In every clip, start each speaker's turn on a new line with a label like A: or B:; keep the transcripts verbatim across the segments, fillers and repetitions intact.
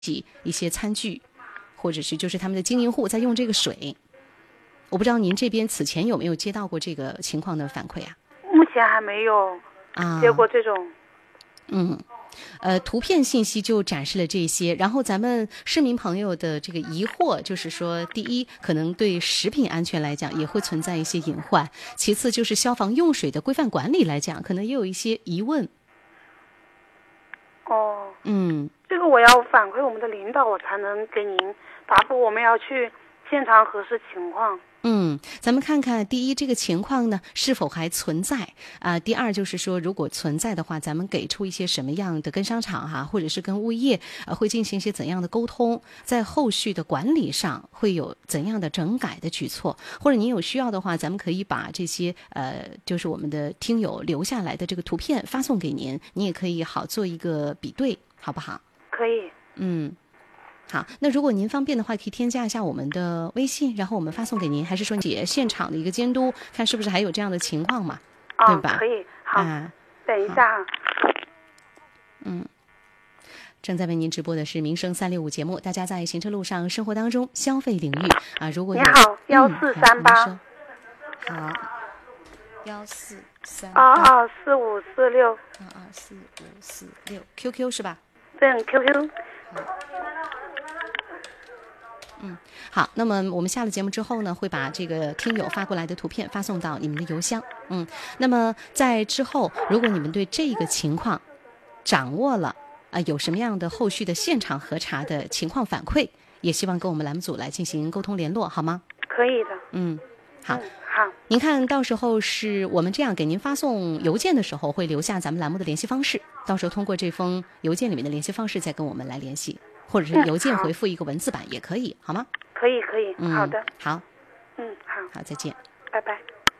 A: 一些餐具，或者是就是他们的经营户在用这个水。我不知道您这边此前有没有接到过这个情况的反馈啊？
B: 目前还没有接过这种。
A: 啊、嗯。呃，图片信息就展示了这些，然后咱们市民朋友的这个疑惑就是说，第一，可能对食品安全来讲也会存在一些隐患；其次，就是消防用水的规范管理来讲，可能也有一些疑问。
B: 哦，
A: 嗯，
B: 这个我要反馈我们的领导，我才能给您答复。我们要去现场核实情况。
A: 嗯，咱们看看，第一，这个情况呢是否还存在啊、呃？第二，就是说，如果存在的话，咱们给出一些什么样的跟商场哈、啊，或者是跟物业呃，会进行一些怎样的沟通，在后续的管理上会有怎样的整改的举措，或者您有需要的话，咱们可以把这些呃，就是我们的听友留下来的这个图片发送给您，你也可以好做一个比对，好不好？
B: 可以。
A: 嗯。好，那如果您方便的话，可以添加一下我们的微信，然后我们发送给您，还是说你现场的一个监督，看是不是还有这样的情况嘛？
B: 啊、
A: 对吧？
B: 可以。好，
A: 啊、
B: 等一下啊。
A: 嗯，正在为您直播的是《民生三六五》节目，大家在行车路上、生活当中消费领域啊，如果有
B: 你好，幺四三八。
A: 好，幺四三
B: 二二四五四六。
A: 二二四五四六 ，Q Q 是吧？
B: 对 ，Q Q。
A: 嗯，好，那么我们下了节目之后呢，会把这个听友发过来的图片发送到你们的邮箱。嗯，那么在之后，如果你们对这个情况掌握了啊、呃，有什么样的后续的现场核查的情况反馈，也希望跟我们栏目组来进行沟通联络，好吗？
B: 可以的。
A: 嗯，好。
B: 嗯，好。
A: 您看到时候是我们这样给您发送邮件的时候，会留下咱们栏目的联系方式，到时候通过这封邮件里面的联系方式再跟我们来联系。或者是邮件回复一个文字版也可以，好吗？
B: 可以，可以，
A: 嗯，
B: 好的，
A: 好，
B: 嗯，好，
A: 好，再见，
B: 拜拜。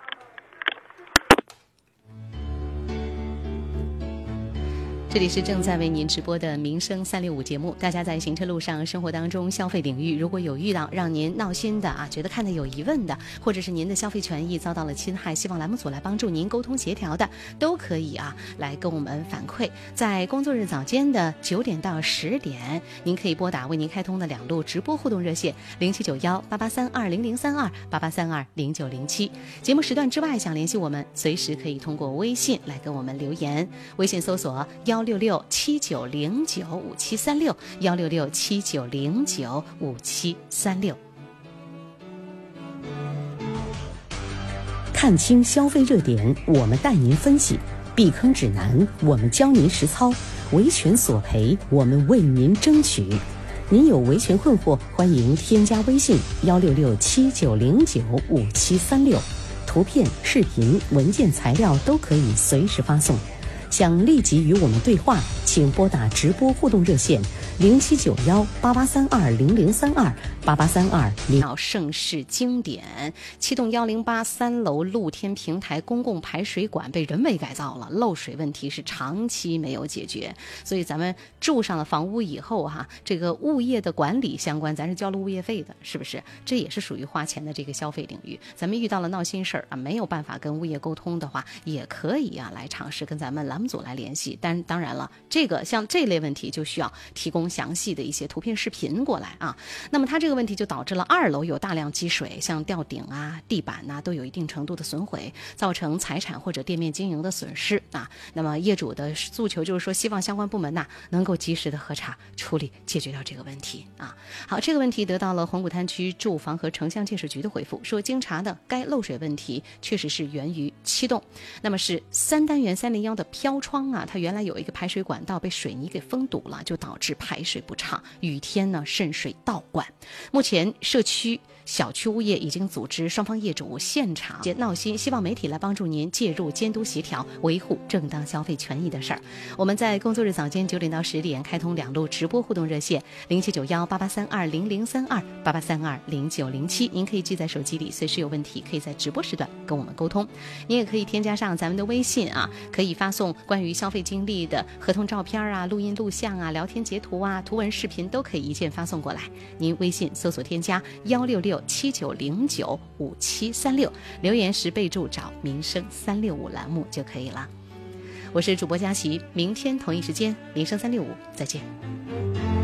A: 这里是正在为您直播的《民生三六五》节目，大家在行车路上、生活当中、消费领域，如果有遇到让您闹心的啊，觉得看得有疑问的，或者是您的消费权益遭到了侵害，希望栏目组来帮助您沟通协调的，都可以啊，来跟我们反馈。在工作日早间的九点到十点，您可以拨打为您开通的两路直播互动热线零七九幺八八三二零零三二八八三二零九零七。节目时段之外，想联系我们，随时可以通过微信来跟我们留言，微信搜索幺六六七九零九五七三六幺六六七九零九五七三六。
C: 看清消费热点，我们带您分析；避坑指南，我们教您实操；维权索赔，我们为您争取。您有维权困惑，欢迎添加微信幺六六七九零九五七三六，图片、视频、文件材料都可以随时发送。想立即与我们对话，请拨打直播互动热线零七九幺八八三二零零三二八八三二零。
A: 盛世经典七栋幺零八三楼露天平台公共排水管被人为改造了，漏水问题是长期没有解决，所以咱们住上了房屋以后哈、啊，这个物业的管理相关，咱是交了物业费的，是不是？这也是属于花钱的这个消费领域。咱们遇到了闹心事儿啊，没有办法跟物业沟通的话，也可以啊来尝试跟咱们栏目组来联系。但当然了，这个像这类问题就需要提供详细的一些图片视频过来啊。那么它这个问题就导致了二楼有大量积水，像吊顶啊、地板呐、啊、都有一定程度的损毁，造成财产或者店面经营的损失啊。那么业主的诉求就是说，希望相关部门呐、啊、能够及时的核查处理，解决掉这个问题啊。好，这个问题得到了红谷滩区住房和城乡建设局的回复，说经查的该漏水问题确实是源于七栋，那么是三单元三零幺的飘窗啊，它原来有一个排水管道被水泥给封堵了，就导致排水不畅，雨天呢渗水倒灌。目前社区小区物业已经组织双方业主现场闹心，希望媒体来帮助您介入监督协调，维护正当消费权益的事儿。我们在工作日早间九点到十点开通两路直播互动热线零七九幺八八三二零零三二八八三二零九零七，您可以记在手机里，随时有问题可以在直播时段跟我们沟通。您也可以添加上咱们的微信啊，可以发送关于消费经历的合同照片啊、录音录像啊、聊天截图啊、图文视频都可以一键发送过来。您微信搜索添加幺六六七九零九五七三六，留言时备注找民生三六五栏目就可以了。我是主播佳琪，明天同一时间民生三六五再见。